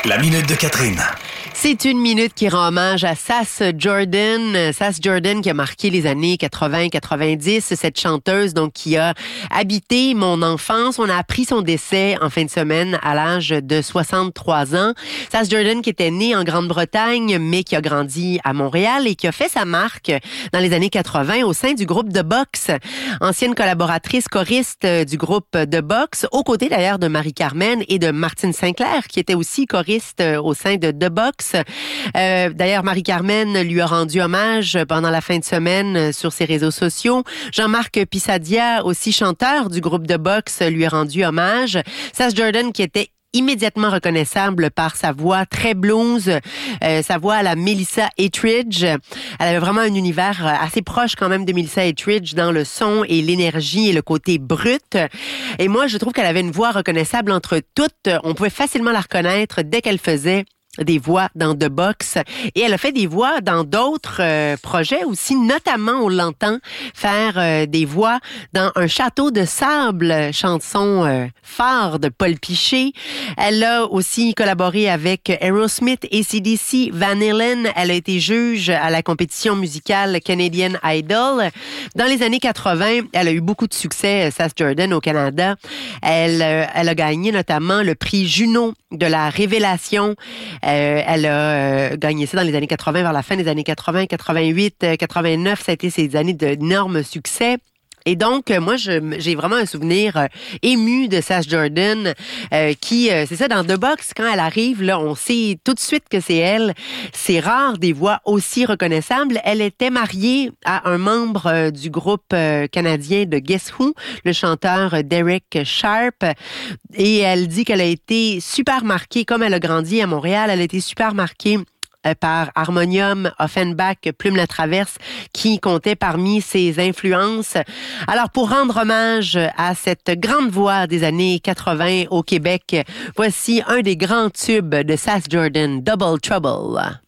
La Minute de Catherine. C'est une minute qui rend hommage à Sass Jordan. Sass Jordan qui a marqué les années 80-90. Cette chanteuse donc qui a habité mon enfance. On a appris son décès en fin de semaine à l'âge de 63 ans. Sass Jordan qui était née en Grande-Bretagne mais qui a grandi à Montréal et qui a fait sa marque dans les années 80 au sein du groupe The Box. Ancienne collaboratrice choriste du groupe The Box, aux côtés d'ailleurs de Marie-Carmen et de Martine Sinclair qui était aussi choriste au sein de The Box. D'ailleurs, Marie-Carmen lui a rendu hommage pendant la fin de semaine sur ses réseaux sociaux. Jean-Marc Pissadia, aussi chanteur du groupe The Box, lui a rendu hommage. Sass Jordan qui était immédiatement reconnaissable par sa voix très blues, sa voix à la Melissa Etheridge. Elle avait vraiment un univers assez proche quand même de Melissa Etheridge dans le son et l'énergie et le côté brut. Et moi, je trouve qu'elle avait une voix reconnaissable entre toutes. On pouvait facilement la reconnaître dès qu'elle faisait des voix dans The Box. Et elle a fait des voix dans d'autres projets aussi. Notamment, on l'entend faire des voix dans Un château de sable, chanson phare de Paul Piché. Elle a aussi collaboré avec Aerosmith, AC/DC, Van Halen. Elle a été juge à la compétition musicale Canadian Idol. Dans les années 80, elle a eu beaucoup de succès, Sass Jordan, au Canada. Elle a gagné notamment le prix Juno de la révélation. Elle a gagné ça dans les années 80, vers la fin des années 80, 88, 89. Ça a été ces années d'énormes succès. Et donc, moi, j'ai vraiment un souvenir ému de Sass Jordan qui, c'est ça, dans The Box, quand elle arrive, là, on sait tout de suite que c'est elle. C'est rare des voix aussi reconnaissables. Elle était mariée à un membre du groupe canadien de Guess Who, le chanteur Derek Sharp. Et elle dit qu'elle a été super marquée, comme elle a grandi à Montréal, elle a été super marquée par Harmonium, Offenbach, Plume la Traverse, qui comptait parmi ses influences. Alors, pour rendre hommage à cette grande voix des années 80 au Québec, voici un des grands tubes de Sass Jordan, Double Trouble.